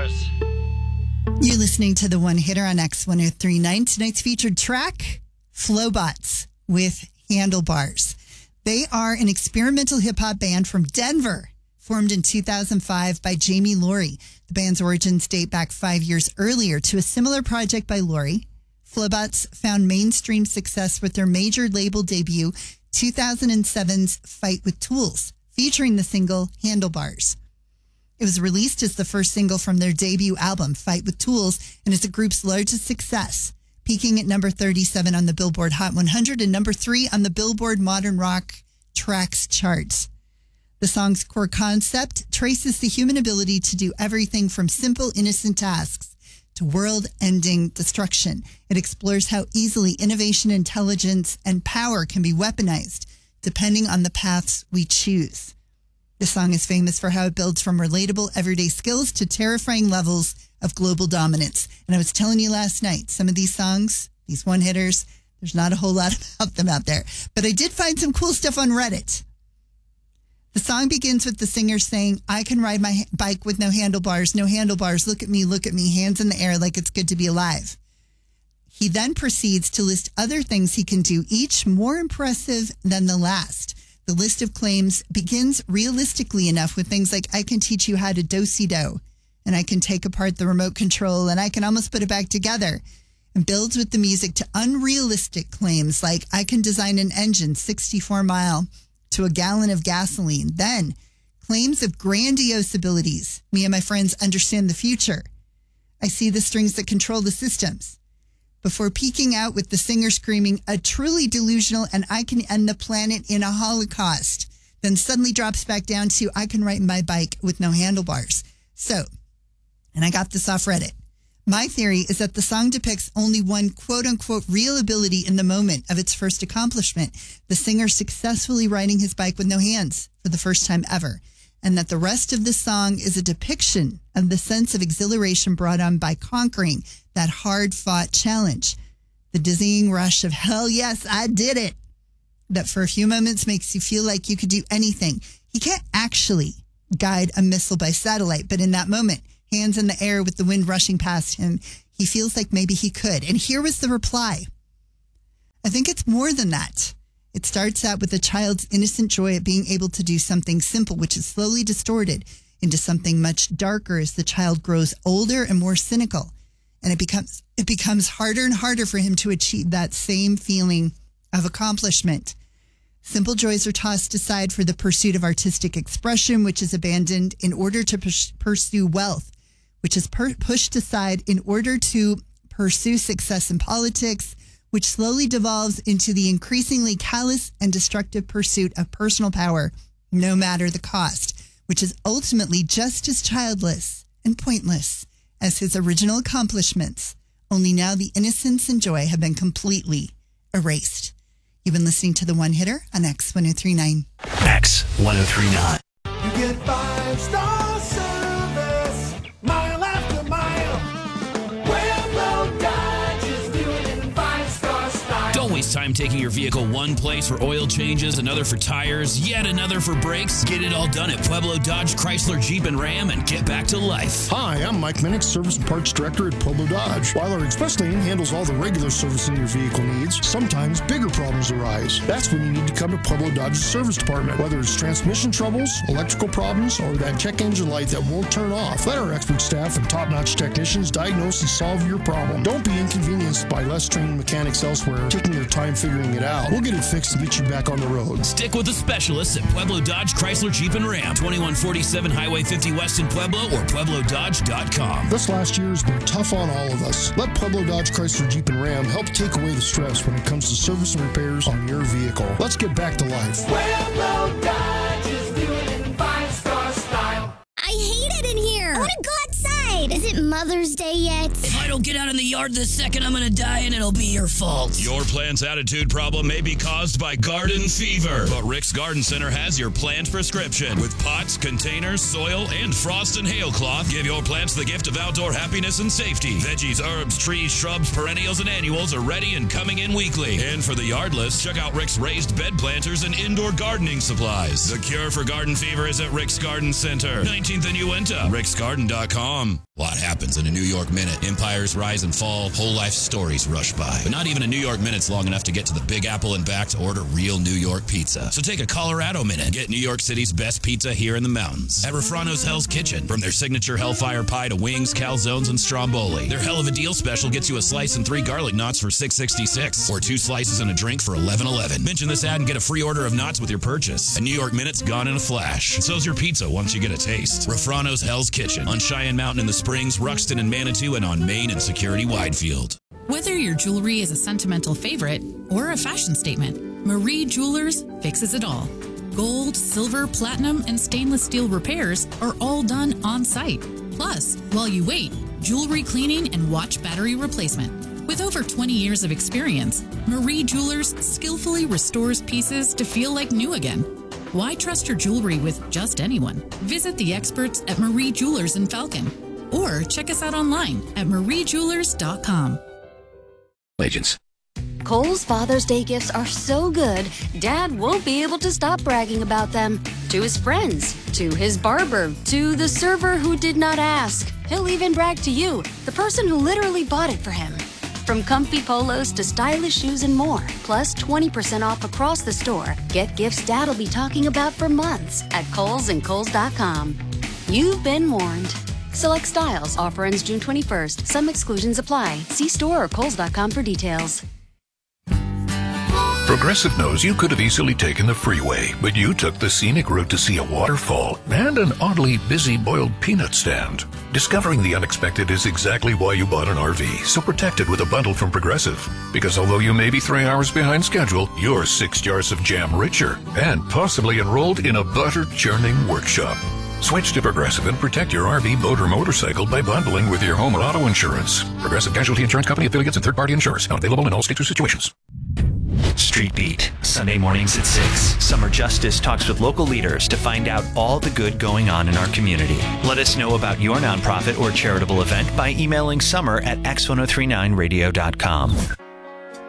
handlebars. You're listening to the One Hitter on X1039. Tonight's featured track, Flowbots with Handlebars. They are an experimental hip-hop band from Denver, formed in 2005 by Jamie Laurie. The band's origins date back 5 years earlier to a similar project by Laurie. Flowbots found mainstream success with their major label debut, 2007's Fight with Tools, featuring the single Handlebars. It was released as the first single from their debut album, Fight with Tools, and is the group's largest success, peaking at number 37 on the Billboard Hot 100 and number 3 on the Billboard Modern Rock Tracks charts. The song's core concept traces the human ability to do everything from simple, innocent tasks to world-ending destruction. It explores how easily innovation, intelligence, and power can be weaponized, depending on the paths we choose. The song is famous for how it builds from relatable everyday skills to terrifying levels of global dominance. And I was telling you last night, some of these songs, these one-hitters, there's not a whole lot about them out there. But I did find some cool stuff on Reddit. The song begins with the singer saying, "I can ride my bike with no handlebars, look at me, hands in the air like it's good to be alive." He then proceeds to list other things he can do, each more impressive than the last. The list of claims begins realistically enough with things like, "I can teach you how to do-si-do, and I can take apart the remote control, and I can almost put it back together," and builds with the music to unrealistic claims like, "I can design an engine 64 mile to a gallon of gasoline." Then claims of grandiose abilities. "Me and my friends understand the future. I see the strings that control the systems," before peaking out with the singer screaming, "A truly delusional, and I can end the planet in a holocaust." Then suddenly drops back down to, "I can ride my bike with no handlebars." So, and I got this off Reddit. My theory is that the song depicts only one quote-unquote real ability in the moment of its first accomplishment, the singer successfully riding his bike with no hands for the first time ever, and that the rest of the song is a depiction of the sense of exhilaration brought on by conquering that hard-fought challenge, the dizzying rush of, "Hell yes, I did it," that for a few moments makes you feel like you could do anything. He can't actually guide a missile by satellite, but in that moment, hands in the air with the wind rushing past him, he feels like maybe he could. And here was the reply. I think it's more than that. It starts out with a child's innocent joy at being able to do something simple, which is slowly distorted into something much darker as the child grows older and more cynical. And it becomes harder and harder for him to achieve that same feeling of accomplishment. Simple joys are tossed aside for the pursuit of artistic expression, which is abandoned in order to pursue wealth, which is pushed aside in order to pursue success in politics, which slowly devolves into the increasingly callous and destructive pursuit of personal power, no matter the cost, which is ultimately just as childless and pointless as his original accomplishments, only now the innocence and joy have been completely erased. You've been listening to The One Hitter on X1039. X1039. You get 5-star service, mile after mile. Pueblo Dodge is doing it in 5-star style. Don't waste time taking your vehicle one place for oil changes, another for tires, yet another for brakes. Get it all done at Pueblo Dodge, Chrysler, Jeep, and Ram and get back to life. Hi, I'm Mike Minnick, Service and Parts Director at Pueblo Dodge. While our express lane handles all the regular servicing your vehicle needs, sometimes bigger problems arise. That's when you need to come to Pueblo Dodge's service department. Whether it's transmission troubles, electrical problems, or that check engine light that won't turn off, let our expert staff and top-notch technicians diagnose and solve your problem. Don't be inconvenienced by less trained mechanics elsewhere taking their time figuring it out. We'll get it fixed and get you back on the road. Stick with the specialists at Pueblo Dodge, Chrysler, Jeep, and Ram. 2147 Highway 50 West in Pueblo or PuebloDodge.com. This last year has been tough on all of us. Let Pueblo Dodge, Chrysler, Jeep, and Ram help take away the stress when it comes to service and repairs on your vehicle. Let's get back to life. Pueblo Dodge is doing it in 5-star style. I hate it in here. I want to go outside. Is it Mother's Day yet? If I don't get out in the yard this second, I'm going to die and it'll be your fault. Your plant's attitude problem may be caused by garden fever, but Rick's Garden Center has your plant prescription. With pots, containers, soil, and frost and hail cloth, give your plants the gift of outdoor happiness and safety. Veggies, herbs, trees, shrubs, perennials, and annuals are ready and coming in weekly. And for the yardless, check out Rick's raised bed planters and indoor gardening supplies. The cure for garden fever is at Rick's Garden Center, 19th and Uinta, ricksgarden.com. A lot happens in a New York Minute. Empires rise and fall, whole life stories rush by. But not even a New York Minute's long enough to get to the Big Apple and back to order real New York pizza. So take a Colorado Minute. Get New York City's best pizza here in the mountains. At Refrano's Hell's Kitchen. From their signature Hellfire Pie to wings, calzones, and stromboli. Their Hell of a Deal special gets you a slice and 3 garlic knots for $6.66. Or 2 slices and a drink for $11.11. Mention this ad and get a free order of knots with your purchase. A New York Minute's gone in a flash. So's your pizza once you get a taste. Refrano's Hell's Kitchen. On Cheyenne Mountain in the Springs, Ruxton and Manitou, and on Main and Security Widefield. Whether your jewelry is a sentimental favorite or a fashion statement, Marie Jewelers fixes it all. Gold, silver, platinum, and stainless steel repairs are all done on site. Plus, while you wait, jewelry cleaning and watch battery replacement. With over 20 years of experience, Marie Jewelers skillfully restores pieces to feel like new again. Why trust your jewelry with just anyone? Visit the experts at Marie Jewelers in Falcon. Or check us out online at mariejewelers.com. Legends. Kohl's Father's Day gifts are so good, Dad won't be able to stop bragging about them. To his friends, to his barber, to the server who did not ask. He'll even brag to you, the person who literally bought it for him. From comfy polos to stylish shoes and more, plus 20% off across the store. Get gifts Dad'll be talking about for months at Kohl's and Kohl's.com. You've been warned. Select styles. Offer ends June 21st. Some exclusions apply. See store or Kohl's.com for details. Progressive knows you could have easily taken the freeway, but you took the scenic route to see a waterfall and an oddly busy boiled peanut stand. Discovering the unexpected is exactly why you bought an RV, so protect it with a bundle from Progressive. Because although you may be 3 hours behind schedule, you're 6 jars of jam richer and possibly enrolled in a butter churning workshop. Switch to Progressive and protect your RV, boat, or motorcycle by bundling with your home or auto insurance. Progressive Casualty Insurance Company, affiliates, and third-party insurers. Not available in all states or situations. Street Beat, Sunday mornings at 6. Summer Justice talks with local leaders to find out all the good going on in our community. Let us know about your nonprofit or charitable event by emailing summer@x1039radio.com.